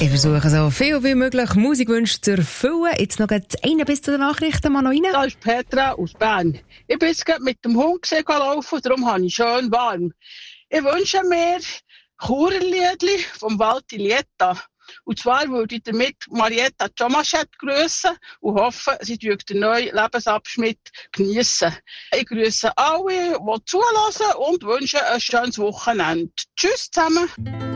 Ich versuche so viel wie möglich Musikwünsche zu erfüllen. Jetzt noch eine bis zu den Nachrichten, mal noch rein. Das ist Petra aus Bern. Ich bin jetzt gerade mit dem Hund laufen, darum habe ich schön warm. Ich wünsche mir Churliedli vom Walti Lieta. Und zwar würde ich damit Marietta Tomaschett grüssen und hoffe, sie dürft den neuen Lebensabschnitt geniessen. Ich grüße alle, die zuhören und wünsche ein schönes Wochenende. Tschüss zusammen.